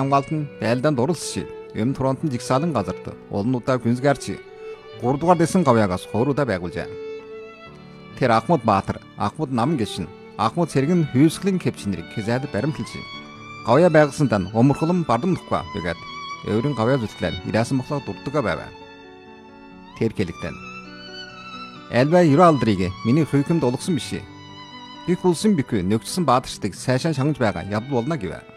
хамгаалт нь байлдаанд оролцож өмнө фронтын жигсаалан газарт олонудаа гүнзгээрч 3 дугаар дэсэн гавьягаас хооруудаа байгуулжээ. Тэр Ахмад Баатар, Ахмад Нам гişin, Ахмад Сэргэн хүйсгэлэн кэвчнэрийг хязаад баримталж гавья байгасан дан өмөрхлөн бардамнахгүй байгаад өөрийн гавья зүтлээр ирээсэн бодлого дурддаг байв. Тэр хэлэгдэн. Альва 90 алдрыг миний хүйкэмд олгосон биш. Их улсын бикүү нөгчсөн баатарчдыг сайшаан шангаж байгаа ядал болно гэв.